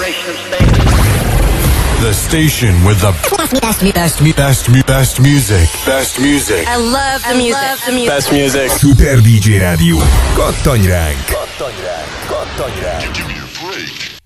The station with the best music. Best music. I love the music. Best music. Super DJ Rádió. Kattanj ránk! Kattanj ránk. Kattanj ránk! Give me a break.